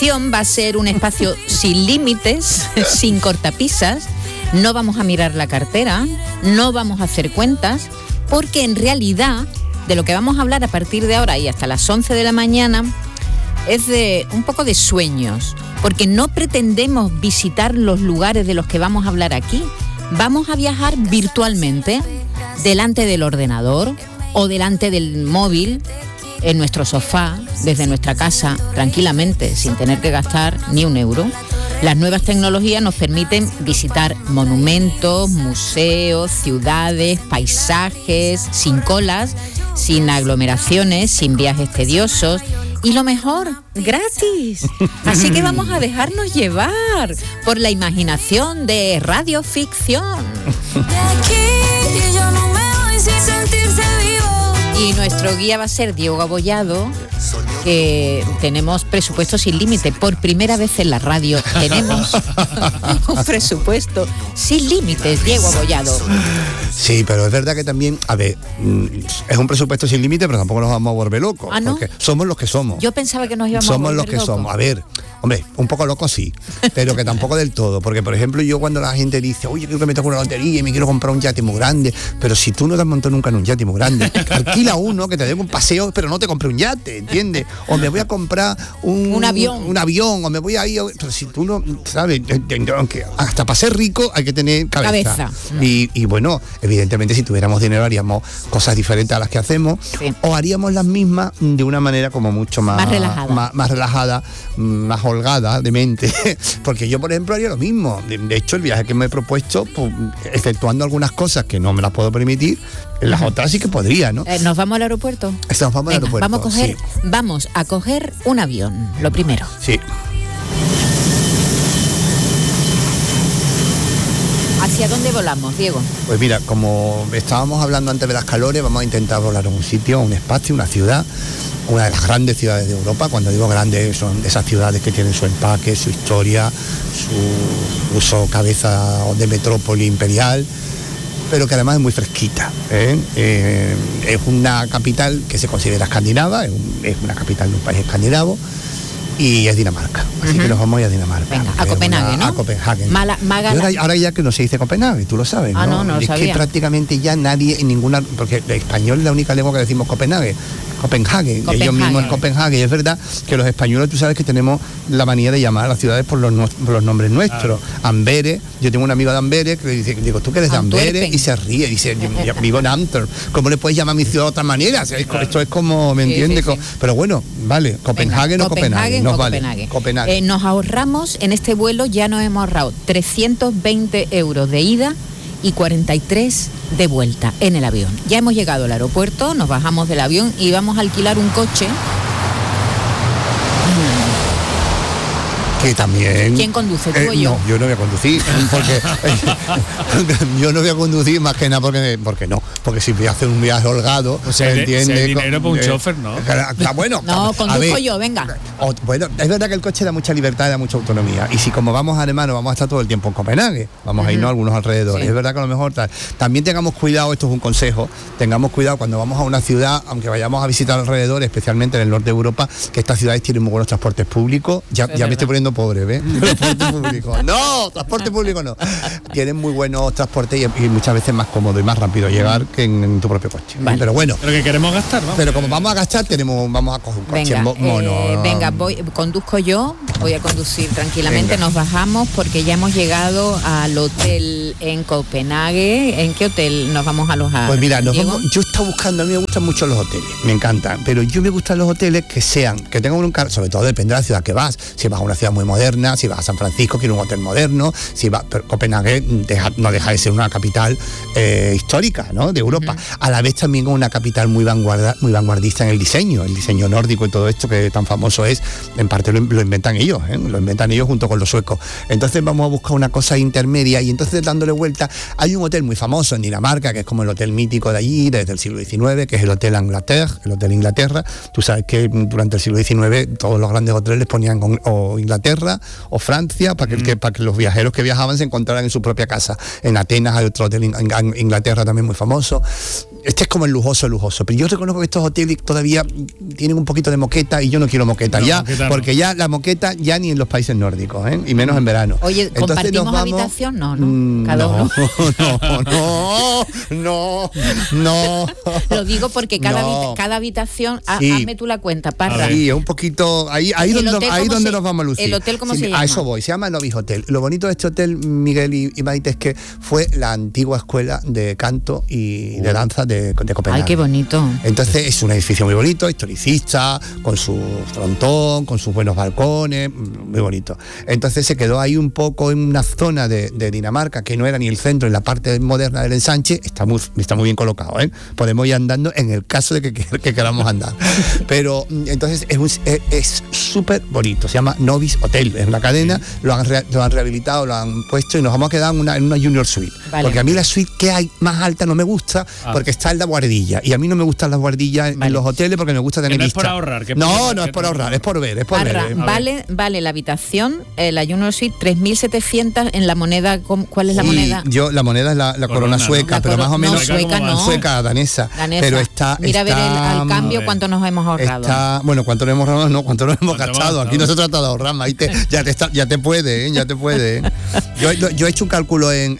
sección va a ser un espacio sin límites, sin cortapisas. No vamos a mirar la cartera, no vamos a hacer cuentas, porque en realidad de lo que vamos a hablar a partir de ahora y hasta las 11 de la mañana es de un poco de sueños, porque no pretendemos visitar los lugares de los que vamos a hablar aquí. Vamos a viajar virtualmente, delante del ordenador o delante del móvil, en nuestro sofá, desde nuestra casa, tranquilamente, sin tener que gastar ni un euro. Las nuevas tecnologías nos permiten visitar monumentos, museos, ciudades, paisajes, sin colas, sin aglomeraciones, sin viajes tediosos y lo mejor, gratis. Así que vamos a dejarnos llevar por la imaginación de radioficción. Y nuestro guía va a ser Diego Abollado, que tenemos presupuesto sin límite. Por primera vez en la radio tenemos un presupuesto sin límites, Diego Abollado. Sí, pero es verdad que también, a ver, es un presupuesto sin límite, pero tampoco nos vamos a volver locos. ¿Ah, no? Porque somos los que somos. Yo pensaba que nos íbamos a volver locos. Somos los que somos. A ver, hombre, un poco locos sí, pero que tampoco del todo. Porque, por ejemplo, yo cuando la gente dice, oye, quiero que me toque una lotería y me quiero comprar un yate muy grande, pero si tú no te has montado nunca en un yate muy grande, alquila uno que te dé un paseo, pero no te compre un yate, ¿entiendes? O me voy a comprar un avión, o me voy a ir, pero si tú no, ¿sabes? Aunque hasta para ser rico hay que tener cabeza. Y bueno, evidentemente si tuviéramos dinero haríamos cosas diferentes a las que hacemos, sí, o haríamos las mismas de una manera como mucho más relajada, más holgada de mente, porque yo por ejemplo haría lo mismo. De hecho el viaje que me he propuesto, pues, exceptuando algunas cosas que no me las puedo permitir, en las otras sí que podría, ¿no? ¿Nos vamos al aeropuerto? Nos vamos al aeropuerto. Vamos a coger un avión, lo primero. Sí. ¿Hacia dónde volamos, Diego? Pues mira, como estábamos hablando antes de las calores, vamos a intentar volar a un sitio, a un espacio, una ciudad, una de las grandes ciudades de Europa. Cuando digo grandes, son esas ciudades que tienen su empaque, su historia, su uso cabeza de metrópoli imperial, pero que además es muy fresquita, ¿eh? Es una capital que se considera escandinava, es una capital de un país escandinavo, y es Dinamarca, así que nos vamos a ir a Dinamarca. Venga, a Copenhague, ¿no? A Copenhague. Ahora ya que no se dice Copenhague, tú lo sabes, ¿no? Ah, no lo es sabía. Que prácticamente ya nadie en ninguna, porque el español es la única lengua que decimos Copenhague, ellos mismos en Copenhague, y es verdad que los españoles, tú sabes que tenemos la manía de llamar a las ciudades por los nombres nuestros. Amberes, yo tengo un amigo de Amberes que le dice, digo, ¿tú que eres de Amberes? Y se ríe, dice, yo vivo en Antwerp, ¿cómo le puedes llamar a mi ciudad de otra manera? O sea, esto es como, ¿me entiendes? Sí. Pero bueno, vale, Copenhague o Copenhague. Nos vale. Copenhague. Nos ahorramos, en este vuelo ya nos hemos ahorrado 320 euros de ida y 43 de vuelta en el avión. Ya hemos llegado al aeropuerto, nos bajamos del avión y vamos a alquilar un coche. Que también... ¿Quién conduce, tú o yo? No, yo no voy a conducir, porque yo no voy a conducir más que nada porque no, porque si voy a hacer un viaje holgado, o sea, ¿entiendes? Dinero para un chofer, ¿no? Bueno, no, conduzco yo, venga. Bueno, es verdad que el coche da mucha libertad y da mucha autonomía, y si como vamos además no vamos a estar todo el tiempo en Copenhague, vamos a irnos a algunos alrededores, sí. Es verdad que a lo mejor también tengamos cuidado, esto es un consejo, tengamos cuidado cuando vamos a una ciudad, aunque vayamos a visitar alrededores, especialmente en el norte de Europa, que estas ciudades tienen muy buenos transportes públicos, ya me estoy poniendo pobre, ¿ves? Transporte público. No, transporte público no. Tienen muy buenos transportes y muchas veces más cómodo y más rápido llegar que en tu propio coche. Vale. Pero bueno. Pero que queremos gastar, ¿no? Pero como vamos a gastar, vamos a coger un coche mono. Venga, conduzco yo, voy a conducir tranquilamente, venga. Nos bajamos porque ya hemos llegado al hotel en Copenhague. ¿En qué hotel nos vamos a alojar? Pues mira, yo estaba buscando, a mí me gustan mucho los hoteles, me encantan, pero yo me gustan los hoteles que tengan un carro, sobre todo depende de la ciudad que vas. Si vas a una ciudad muy moderna, si vas a San Francisco, quiero un hotel moderno. Pero Copenhague no deja de ser una capital histórica, ¿no? De Europa. A la vez también una capital muy vanguardista en el diseño nórdico y todo esto que tan famoso es. En parte lo inventan ellos, lo inventan ellos junto con los suecos. Entonces vamos a buscar una cosa intermedia, y entonces dándole vuelta, hay un hotel muy famoso en Dinamarca, que es como el hotel mítico de allí, desde el siglo XIX, que es el Hotel Inglaterra. Tú sabes que durante el siglo XIX todos los grandes hoteles ponían o Inglaterra o Francia, para que los viajeros que viajaban se encontraran en su propia casa. En Atenas hay otro hotel en Inglaterra también muy famoso. este es como el lujoso, pero yo reconozco que estos hoteles todavía tienen un poquito de moqueta y yo no quiero moqueta porque ya la moqueta ya ni en los países nórdicos, y menos en verano. Oye, ¿compartimos habitación? No. Cada uno. No. Lo digo porque cada habitación, hazme tú la cuenta, Parra. Sí, es un poquito, ahí donde nos vamos a lucir. ¿El hotel cómo se llama? A eso voy, se llama Novis Hotel. Lo bonito de este hotel, Miguel y Maite, es que fue la antigua escuela de canto y de danza de Copenhague. Ay, qué bonito. Entonces es un edificio muy bonito, historicista, con su frontón, con sus buenos balcones, muy bonito. Entonces se quedó ahí un poco en una zona de Dinamarca que no era ni el centro, en la parte moderna del ensanche. Está muy bien colocado, podemos ir andando en el caso de que queramos andar. Pero entonces es súper bonito, se llama Novis Hotel, es una cadena, lo han rehabilitado, lo han puesto y nos vamos a quedar en una Junior Suite. Vale. Porque a mí la suite que hay más alta no me gusta, porque está en la guardilla, y a mí no me gustan las guardillas en los hoteles porque me gusta tener vista. Es por ahorrar. No es por ahorrar, es por ver. Vale la habitación, la Junior Suite, 3.700 en la moneda. ¿Cuál es la moneda? La moneda es la corona sueca, pero más o menos sueca, danesa. Pero Mira a ver al cambio cuánto nos hemos ahorrado. Cuánto nos hemos ahorrado, no, cuánto nos hemos gastado. Aquí no se trata de ahorrar, Maite, ya te puede. Yo he hecho un cálculo en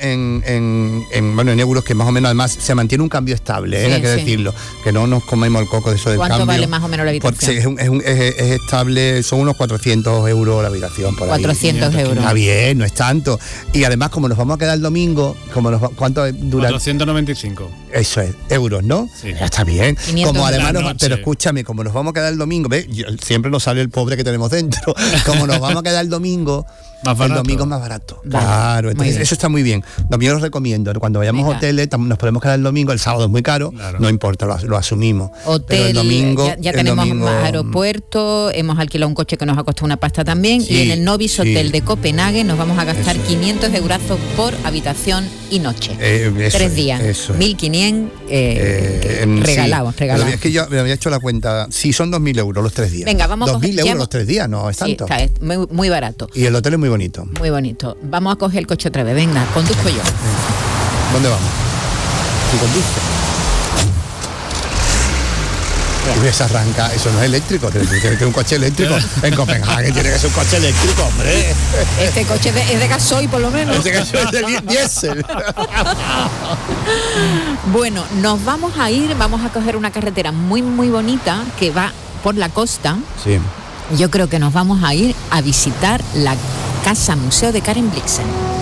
euros, que más o menos además se mantiene un cambio estable, hay que decirlo, que no nos comemos el coco de eso del cambio. ¿Cuánto vale más o menos la habitación? Es estable, son unos 400 euros la habitación por 400 euros. Está bien, no es tanto. Y además, como nos vamos a quedar el domingo, ¿cuánto dura? 495. Eso es, euros, ¿no? Sí. Ya está bien. Como además pero escúchame, como nos vamos a quedar el domingo, siempre nos sale el pobre que tenemos dentro. Como nos vamos a quedar el domingo, el domingo es más barato. Claro, entonces eso está muy bien. Yo lo recomiendo. Cuando vayamos a hoteles, nos podemos quedar el domingo, el sábado es muy caro, no importa, lo asumimos. Hotel, pero el domingo, ya tenemos aeropuerto, hemos alquilado un coche que nos ha costado una pasta también, y en el Novis Hotel de Copenhague nos vamos a gastar 500 eurazos por habitación y noche. 3 días, 1.500 regalados. Es que yo me había hecho la cuenta, son 2.000 euros los 3 días. Venga, vamos 2.000 euros los 3 días, no es tanto. Está muy barato. Y el hotel es muy bonito. Muy bonito. Vamos a coger el coche otra vez. Venga, conduzco yo. ¿Dónde vamos? ¿Tú conduces? Esa arranca, eso no es eléctrico, tiene que ser un coche eléctrico. En Copenhague tiene que ser un coche eléctrico, hombre. Este coche es de gasoil, por lo menos. Este coche es de diésel. Bueno, nos vamos a coger una carretera muy, muy bonita que va por la costa. Sí. Yo creo que nos vamos a ir a visitar la Casa Museo de Karen Blixen.